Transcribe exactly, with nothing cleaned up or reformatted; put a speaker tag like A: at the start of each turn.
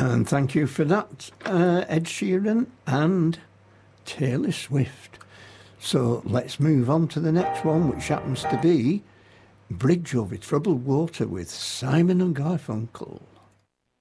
A: And thank you for that, uh, Ed Sheeran and Taylor Swift. So let's move on to the next one, which happens to be Bridge Over Troubled Water with Simon and Garfunkel.